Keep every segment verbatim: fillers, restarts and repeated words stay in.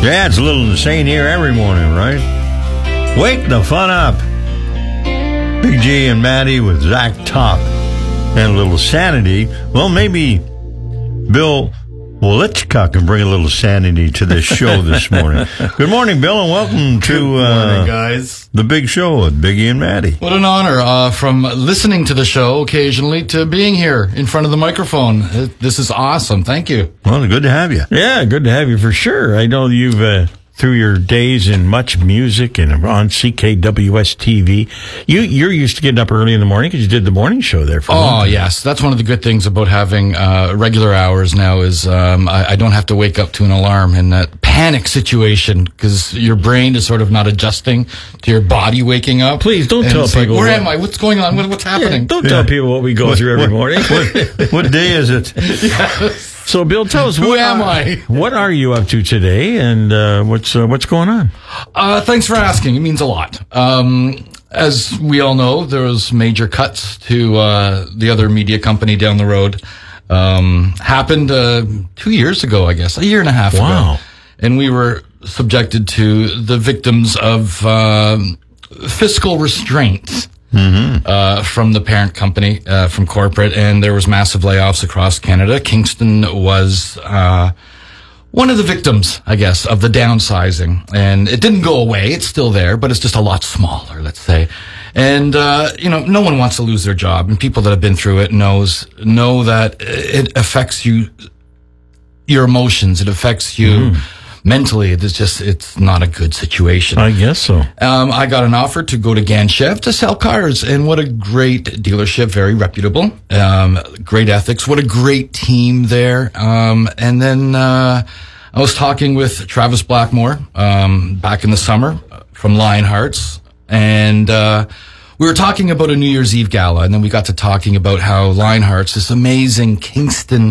Yeah, it's a little insane here every morning, right? Wake the fun up. Big G and Maddie with Zach Top and a little sanity. Well, maybe Bill Wolichka can bring a little sanity to this show this morning. Good morning, Bill, and welcome to Good morning, uh, guys. The big show with Biggie and Maddie. What an honor, uh, from listening to the show occasionally to being here in front of the microphone. This is awesome. Thank you. Well, good to have you. Yeah, good to have you for sure. I know you've, uh, through your days in much music and on C K W S T V, you, you're used to getting up early in the morning because you did the morning show there for a Oh, long time. yes. That's one of the good things about having uh, regular hours now is um, I, I don't have to wake up to an alarm in that panic situation because your brain is sort of not adjusting to your body waking up. Please don't And tell it's like, people where what- am I? What's going on? What, what's happening? Yeah, don't Yeah. tell people what we go through every what, morning. What, what day is it? Yes. So, Bill, tell us Who what am are, I? What are you up to today, and uh, what's uh, what's going on? Uh, thanks for asking. It means a lot. Um, as we all know, there was major cuts to uh, the other media company down the road. Um, happened uh, two years ago, I guess, a year and a half Wow. ago. And we were subjected to the victims of um fiscal restraints. Mm-hmm. Uh, from the parent company, uh, from corporate, and there was massive layoffs across Canada. Kingston was, uh, one of the victims, I guess, of the downsizing. And it didn't go away. It's still there, but it's just a lot smaller, let's say. And, uh, you know, no one wants to lose their job. And people that have been through it knows, know that it affects you, your emotions. It affects you mm. mentally. It's just, it's not a good situation. I guess so. Um, I got an offer to go to Ganchev to sell cars, and what a great dealership, very reputable, um, great ethics, what a great team there. Um, and then, uh, I was talking with Travis Blackmore, um, back in the summer from Lionhearts, and, uh, we were talking about a New Year's Eve gala, and then we got to talking about how Lionhearts, this amazing Kingston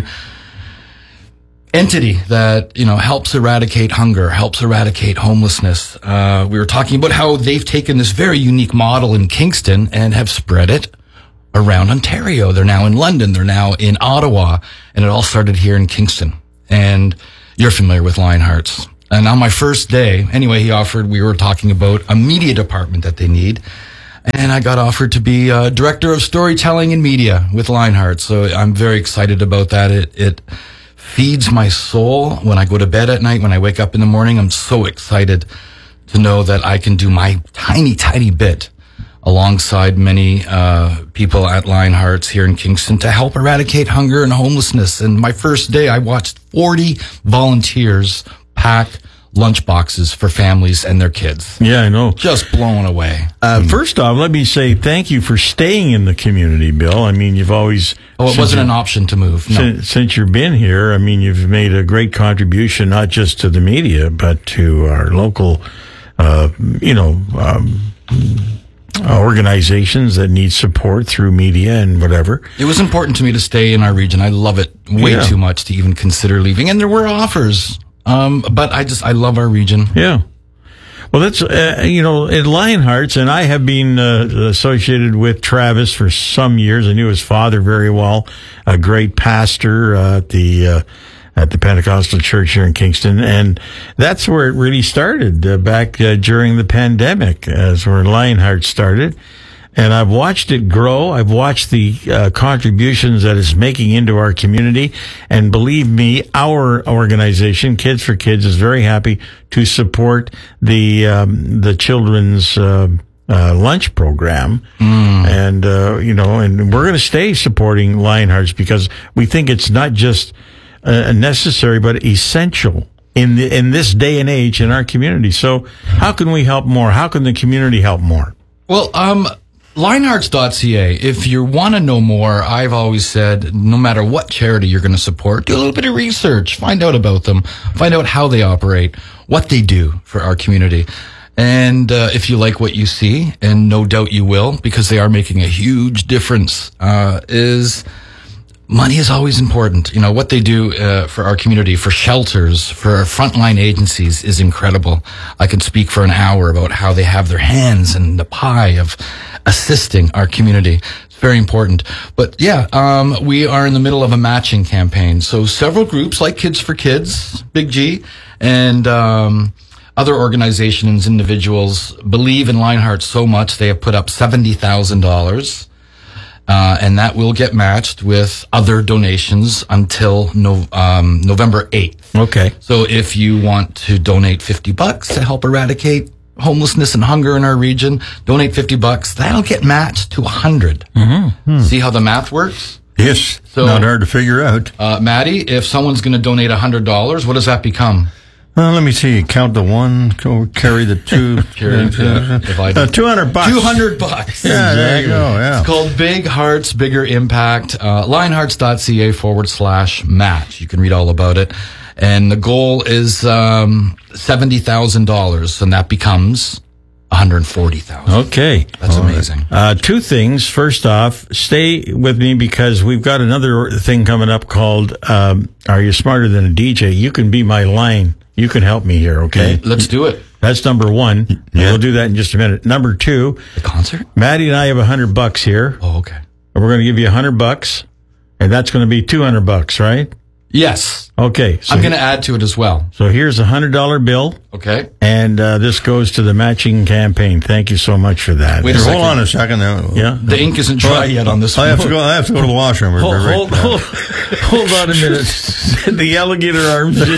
entity that, you know, helps eradicate hunger, helps eradicate homelessness. Uh, we were talking about how they've taken this very unique model in Kingston and have spread it around Ontario. They're now in London. They're now in Ottawa. And it all started here in Kingston. And you're familiar with Lionhearts. And on my first day, anyway, he offered, we were talking about a media department that they need. And I got offered to be uh, director of storytelling and media with Lionhearts. So I'm very excited about that. It, it, feeds my soul when I go to bed at night. When I wake up in the morning, I'm so excited to know that I can do my tiny, tiny bit alongside many uh people at Lionhearts here in Kingston to help eradicate hunger and homelessness. And my first day, I watched forty volunteers pack lunch boxes for families and their kids. Yeah, I know. Just blown away. Uh, mm. First off, let me say thank you for staying in the community, Bill. I mean, you've always... Oh, it wasn't an option to move. No. Since, since you've been here, I mean, you've made a great contribution, not just to the media, but to our local, uh, you know, um, organizations that need support through media and whatever. It was important to me to stay in our region. I love it way Yeah. too much to even consider leaving. And there were offers. Um, but I just, I love our region. Yeah. Well, that's, uh, you know, at Lionhearts, and I have been uh, associated with Travis for some years. I knew his father very well, a great pastor uh, at the uh, at the Pentecostal Church here in Kingston. And that's where it really started, uh, back uh, during the pandemic, as where Lionhearts started. And I've watched it grow. I've watched the uh, contributions that it's making into our community. And believe me, our organization, Kids for Kids, is very happy to support the um, the children's uh, uh, lunch program. Mm. And, uh, you know, and we're going to stay supporting Lionhearts because we think it's not just uh, necessary, but essential in the, in this day and age in our community. So how can we help more? How can the community help more? Well, um... Lionhearts dot c a. If you want to know more, I've always said, no matter what charity you're going to support, do a little bit of research, find out about them, find out how they operate, what they do for our community. And uh, if you like what you see, and no doubt you will, because they are making a huge difference, uh, is money is always important. You know, what they do uh, for our community, for shelters, for frontline agencies is incredible. I can speak for an hour about how they have their hands in the pie of assisting our community. It's Very important. But yeah, um, we are in the middle of a matching campaign. So several groups like Kids for Kids, Big G, and um, other organizations, individuals believe in Lionheart so much they have put up seventy thousand dollars. Uh, and that will get matched with other donations until no, um, November eighth. Okay. So if you want to donate fifty bucks to help eradicate homelessness and hunger in our region, donate fifty bucks. That'll get matched to one hundred. Mm-hmm. See how the math works? Yes. So, not hard to figure out. Uh, Maddie, if someone's going to donate one hundred dollars, what does that become? Well, let me see. Count the one, go, carry the two. Carry, yeah, divide uh, two hundred bucks. two hundred bucks. Yeah, there you go. Yeah. It's called Big Hearts, Bigger Impact. Uh, lionhearts.ca forward slash match. You can read all about it. And the goal is um, seventy thousand dollars, and that becomes one hundred forty thousand dollars. Okay. That's amazing. Uh, two things. First off, stay with me because we've got another thing coming up called um, Are You Smarter Than a D J? You can be my line. You can help me here, okay? Let's do it. That's number one. Yeah. We'll do that in just a minute. Number two. The concert? Maddie and I have a hundred bucks here. Oh, okay. And we're going to give you a hundred bucks, and that's going to be two hundred bucks, right? Yes. Okay. So I'm going to add to it as well. So here's a hundred dollar bill. Okay. And uh, this goes to the matching campaign. Thank you so much for that. Wait a Hold second. on a second. Now. Yeah. The ink isn't dry Well, yet on this I one. have to go. I have to go to the washroom. We're- Hold, we're right hold, now. hold, hold on a minute. The alligator arms just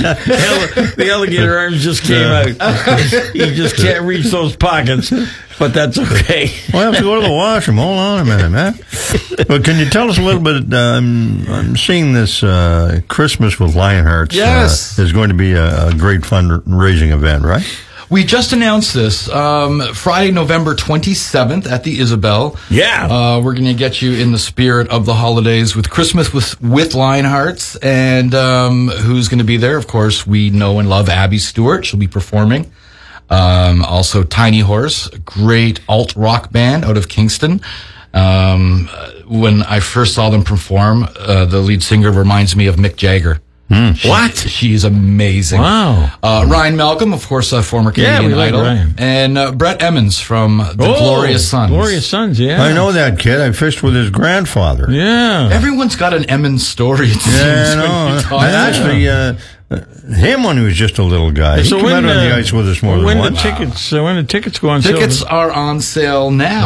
the alligator arms just came out. You just can't reach those pockets, but that's okay. Well, I have to go to the washroom. Hold on a minute, man. But can you tell us a little bit? Um, I'm seeing this uh, Christmas with Lionhearts. Yes. Uh, is going to be a, a great fundraising event, right? We just announced this um, Friday, November twenty-seventh at the Isabel. Yeah. Uh, we're going to get you in the spirit of the holidays with Christmas with, with Lionhearts. And um, who's going to be there? Of course, we know and love Abby Stewart. She'll be performing. Um, also, Tiny Horse, a great alt rock band out of Kingston. Um, when I first saw them perform, uh, the lead singer reminds me of Mick Jagger. Mm. What? She's amazing. Wow. Uh, Ryan Malcolm, of course, a former Canadian Yeah, we like Idol. Ryan. And uh, Brett Emmons from The Oh, Glorious Sons. Glorious Sons, yeah. I know that kid. I fished with his grandfather. Yeah. Everyone's got an Emmons story, it Yeah, seems, I when know. you talk And to actually, uh, uh, him when he was just a little guy. He So came when, out on the uh, ice with us more when than the once. tickets, uh, when the tickets go on sale. Tickets are on sale now.